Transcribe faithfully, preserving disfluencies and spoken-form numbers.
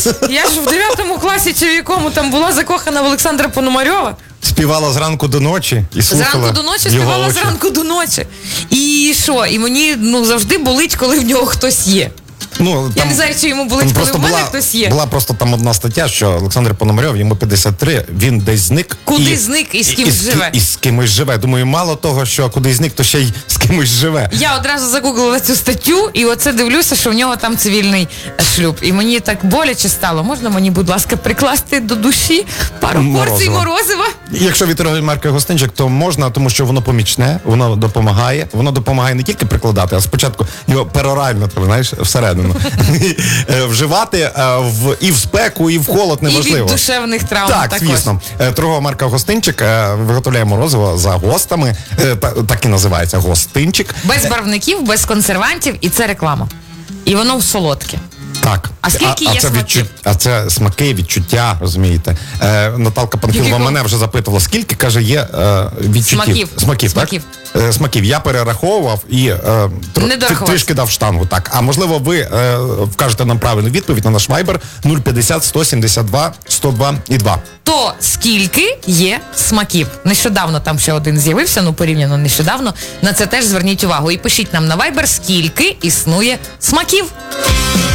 Я ж в дев'ятому класі чи в якому там була закохана в Олександра Пономарьова. Співала зранку до ночі і слухала Зранку до ночі його співала очі. зранку до ночі. І що? І мені ну завжди болить, коли в нього хтось є. Ну, Я там, не знаю, чи йому болить, там коли просто в мене була, хтось є. була просто там одна стаття, що Олександр Пономарьов, йому п'ятдесят три, він десь зник. Куди і, зник і з і- кимось і, з ки- живе. І з кимось живе. Думаю, мало того, що куди зник, то ще й з кимось живе. Я одразу загуглила цю статтю, і оце дивлюся, що в нього там цивільний е, шлюб. І мені так боляче стало. Можна мені, будь ласка, прикласти до душі пару Морозива. порцій морозива? Якщо від торгової марки гостинчик, то можна, тому що воно помічне, воно допомагає. Воно допомагає не тільки прикладати, а спочатку його перорально треба, знаєш, всередину. Е, Вживати е, в, і в спеку, і в холод, І неважливо. від душевних травм Так, також. звісно. Е, Торгова марка Гостинчик е, виготовляє морозиво за гостами. Е, та- Так і називається Гостинчик. Без барвників, без консервантів, і це реклама. І воно солодке. Так. А скільки а, є це смаків? А це смаки, відчуття, розумієте. Е, Наталка Панфілова Яких? мене вже запитувала, скільки, каже, є е, відчуттів. Смаків. Смаків, Смаків. так? Е, смаків. Я перераховував і е, тр- Не дорахувався. трішки дав штангу. Так. А можливо, ви е, вкажете нам правильну відповідь на наш вайбер нуль п'ятдесят сто сімдесят два сто два і два. То скільки є смаків? Нещодавно там ще один з'явився, ну порівняно нещодавно. На це теж зверніть увагу. І пишіть нам на вайбер, скільки існує смаків.